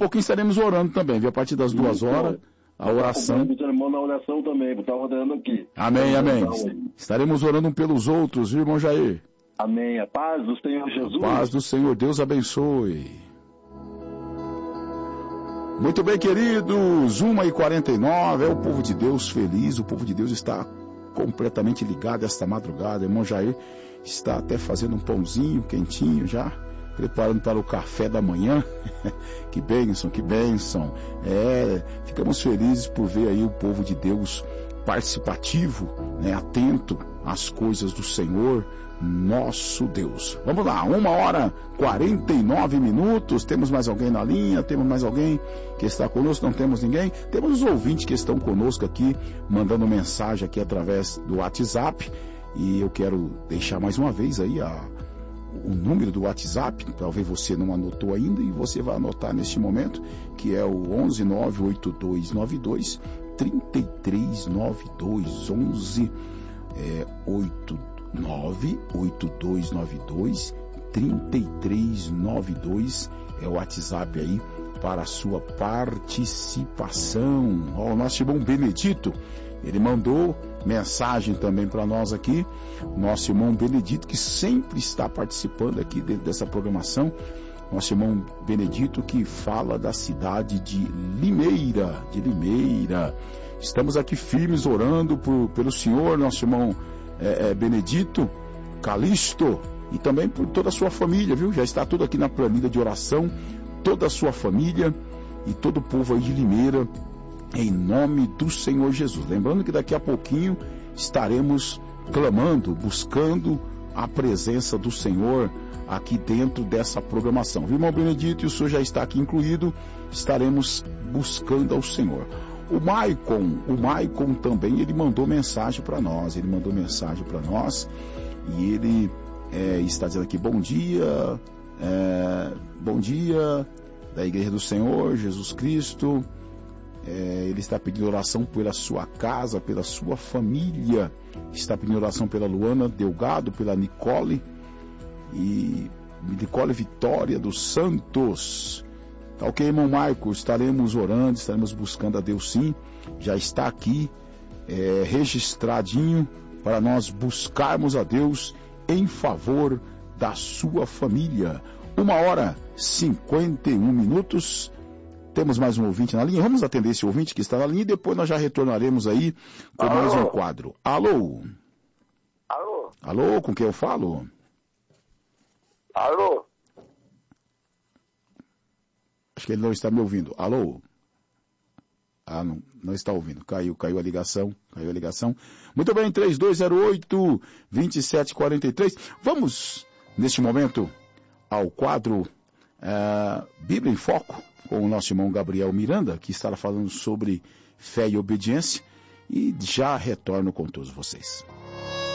pouquinho estaremos orando também, viu? A partir das 2h, a oração. O irmão na oração também, estava orando aqui. Amém, amém. Estaremos orando um pelos outros, viu, irmão Jair? Amém. A paz do Senhor Jesus. A paz do Senhor, Deus abençoe. Muito bem, queridos, 1h49, é o povo de Deus feliz, o povo de Deus está completamente ligado esta madrugada. O irmão Jair está até fazendo um pãozinho quentinho já, preparando para o café da manhã. Que bênção, que bênção. Ficamos felizes por ver aí o povo de Deus participativo, né, atento às coisas do Senhor, nosso Deus. Vamos lá, 1h49. Temos mais alguém na linha? Temos mais alguém que está conosco? Não temos ninguém? Temos os ouvintes que estão conosco aqui, mandando mensagem aqui através do WhatsApp, e eu quero deixar mais uma vez aí o número do WhatsApp. Talvez você não anotou ainda, e você vai anotar neste momento, que é o 11-98292-3392, 11-98292-3392, é o WhatsApp aí para a sua participação. O nosso irmão Benedito, ele mandou mensagem também para nós aqui, nosso irmão Benedito, que sempre está participando aqui dentro dessa programação, nosso irmão Benedito, que fala da cidade de Limeira, Estamos aqui firmes orando pelo senhor, nosso irmão Benedito, Calixto, e também por toda a sua família, viu? Já está tudo aqui na planilha de oração, toda a sua família e todo o povo aí de Limeira, em nome do Senhor Jesus. Lembrando que daqui a pouquinho estaremos clamando, buscando a presença do Senhor aqui dentro dessa programação. Viu, irmão Benedito? E o senhor já está aqui incluído, estaremos buscando ao Senhor. O Maicon também, ele mandou mensagem para nós, e ele está dizendo aqui, bom dia da Igreja do Senhor Jesus Cristo. Ele está pedindo oração pela sua casa, pela sua família, está pedindo oração pela Luana Delgado, pela Nicole Vitória dos Santos. Tá ok, irmão Marco? Estaremos orando, estaremos buscando a Deus, sim. Já está aqui registradinho para nós buscarmos a Deus em favor da sua família. 1h51. Temos mais um ouvinte na linha. Vamos atender esse ouvinte que está na linha e depois nós já retornaremos aí com mais um quadro. Alô? Alô, com quem eu falo? Alô? Acho que ele não está me ouvindo. Alô? Não está ouvindo. Caiu a ligação. Muito bem, 3208-2743. Vamos, neste momento, ao quadro Bíblia em Foco, com o nosso irmão Gabriel Miranda, que estará falando sobre fé e obediência, e já retorno com todos vocês.